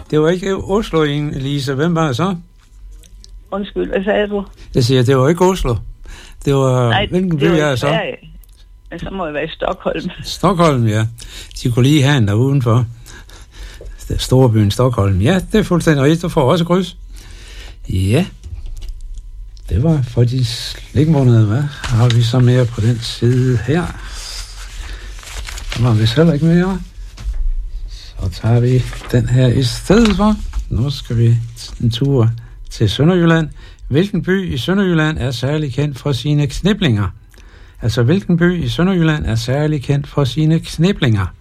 Det var ikke Oslo, Lise. Hvem var det så? Undskyld, hvad sagde du? Jeg siger, det var ikke Oslo. Det var... Nej, hvilken by det var er det så? Men så må jeg være i Stockholm. Stockholm, ja. De kunne lige have en der udenfor. Storbyen Stockholm. Ja, det er fuldstændig rigtigt. Du får også kryds. Ja. Det var for de slikmåneder, hvad? Har vi så mere på den side her? Der var vi heller ikke mere. Så tager vi den her i stedet for. Nu skal vi en tur til Sønderjylland. Hvilken by i Sønderjylland er særlig kendt for sine kniplinger? Altså, hvilken by i Sønderjylland er særlig kendt for sine kniplinger?